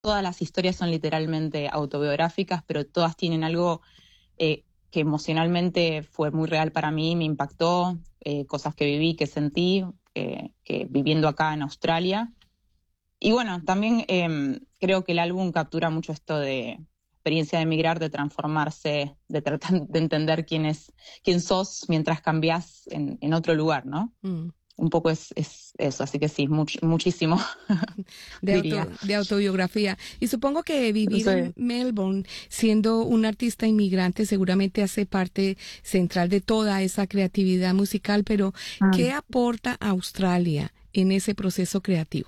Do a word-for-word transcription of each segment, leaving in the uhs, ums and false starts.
todas las historias son literalmente autobiográficas, pero todas tienen algo eh, que emocionalmente fue muy real para mí, me impactó, eh, cosas que viví, que sentí, eh, que viviendo acá en Australia. Y bueno, también eh, creo que el álbum captura mucho esto de experiencia de emigrar, de transformarse, de tratar de entender quién es, quién sos mientras cambiás en, en otro lugar, ¿no? Mm. Un poco es, es eso, así que sí, much, muchísimo, De diría. auto, de autobiografía. Y supongo que vivir en Sí. Melbourne, siendo un artista inmigrante, seguramente hace parte central de toda esa creatividad musical, pero ¿qué Mm. aporta Australia en ese proceso creativo?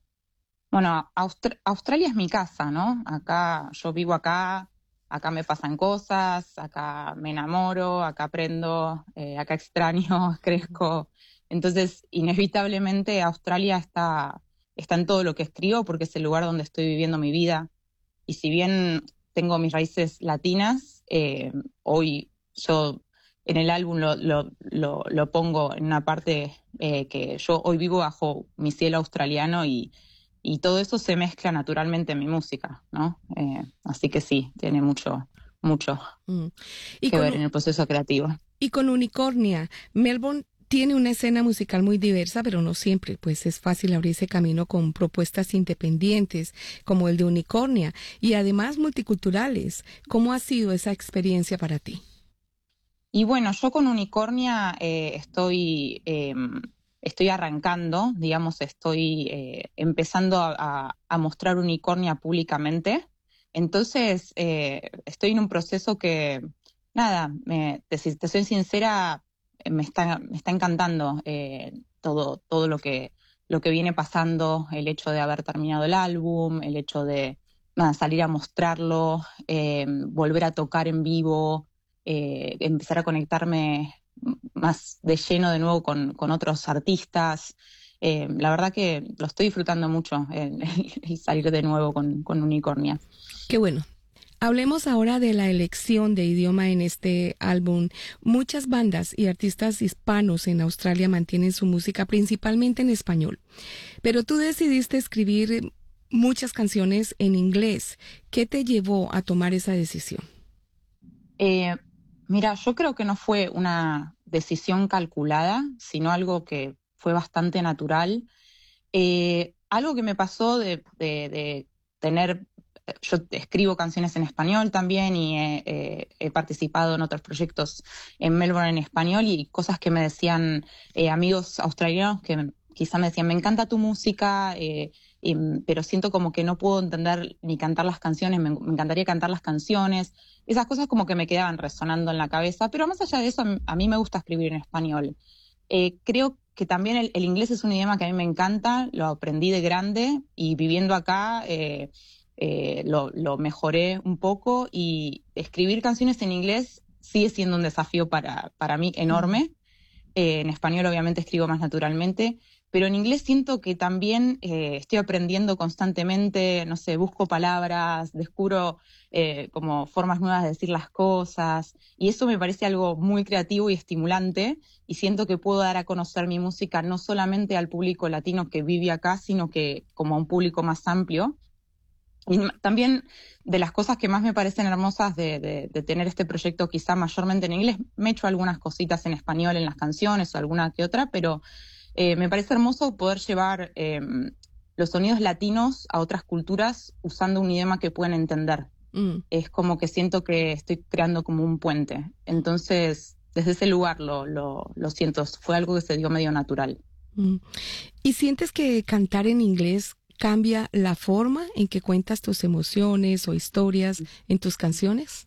Bueno, Austr- Australia es mi casa, ¿no? Acá, yo vivo acá, acá me pasan cosas, acá me enamoro, acá aprendo, eh, acá extraño, crezco. Entonces, inevitablemente Australia está, está en todo lo que escribo porque es el lugar donde estoy viviendo mi vida. Y si bien tengo mis raíces latinas, eh, hoy yo en el álbum lo, lo, lo, lo pongo en una parte eh, que yo hoy vivo bajo mi cielo australiano y, y todo eso se mezcla naturalmente en mi música, ¿no? Eh, así que sí, tiene mucho, mucho Mm. Y que con, ver u- en el proceso creativo. y con Unicornia, Melbourne tiene una escena musical muy diversa, pero no siempre, pues es fácil abrirse camino con propuestas independientes, como el de Unicornia, y además multiculturales. ¿Cómo ha sido esa experiencia para ti? Y bueno, yo con Unicornia eh, estoy, eh, estoy arrancando, digamos, estoy eh, empezando a, a- a mostrar Unicornia públicamente. Entonces, eh, estoy en un proceso que, nada, me- te, si te soy sincera, eh, me está, me está encantando eh, todo, todo lo que, lo que viene pasando, el hecho de haber terminado el álbum, el hecho de, nada, salir a mostrarlo, eh, volver a tocar en vivo, eh, empezar a conectarme más de lleno de nuevo con, con otros artistas. Eh, la verdad que lo estoy disfrutando mucho, el, el salir de nuevo con, con Unicornia. Qué bueno. Hablemos ahora de la elección de idioma en este álbum. Muchas bandas y artistas hispanos en Australia mantienen su música principalmente en español, pero tú decidiste escribir muchas canciones en inglés. ¿Qué te llevó a tomar esa decisión? Eh, Mira, yo creo que no fue una decisión calculada, sino algo que fue bastante natural. Eh, algo que me pasó de, de- de tener, yo escribo canciones en español también y he, eh, he participado en otros proyectos en Melbourne en español y cosas que me decían eh, amigos australianos que quizá me decían, me encanta tu música, eh, y- pero siento como que no puedo entender ni cantar las canciones, me, me encantaría cantar las canciones. Esas cosas como que me quedaban resonando en la cabeza, pero más allá de eso, a mí me gusta escribir en español. Eh, creo que también el, el inglés es un idioma que a mí me encanta, lo aprendí de grande y viviendo acá eh, eh, lo, lo mejoré un poco y escribir canciones en inglés sigue siendo un desafío para, para mí Mm. enorme. Eh, en español obviamente escribo más naturalmente, pero en inglés siento que también eh, estoy aprendiendo constantemente, no sé, busco palabras, descubro eh, como formas nuevas de decir las cosas, y eso me parece algo muy creativo y estimulante, y siento que puedo dar a conocer mi música no solamente al público latino que vive acá, sino que como a un público más amplio. Y también de las cosas que más me parecen hermosas de, de, de tener este proyecto quizá mayormente en inglés, me he hecho algunas cositas en español en las canciones o alguna que otra, pero eh, me parece hermoso poder llevar eh, los sonidos latinos a otras culturas usando un idioma que pueden entender. Mm. Es como que siento que estoy creando como un puente. Entonces, desde ese lugar lo, lo, lo siento, fue algo que se dio medio natural. Mm. ¿Y sientes que cantar en inglés cambia la forma en que cuentas tus emociones o historias en tus canciones?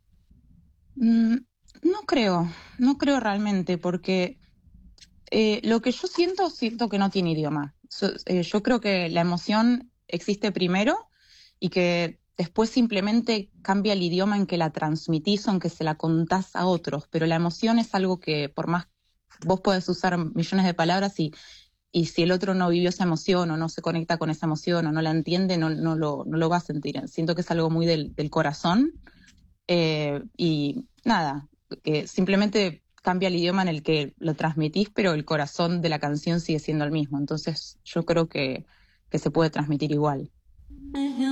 Mm, no creo, no creo realmente, porque Eh, lo que yo siento, siento que no tiene idioma. So- eh, yo creo que la emoción existe primero y que después simplemente cambia el idioma en que la transmitís o en que se la contás a otros. Pero la emoción es algo que por más vos podés usar millones de palabras y, y si el otro no vivió esa emoción o no se conecta con esa emoción o no la entiende, no, no lo, no lo va a sentir. Siento que es algo muy del, del corazón eh, y nada, que simplemente cambia el idioma en el que lo transmitís, pero el corazón de la canción sigue siendo el mismo. Entonces yo creo que, que se puede transmitir igual.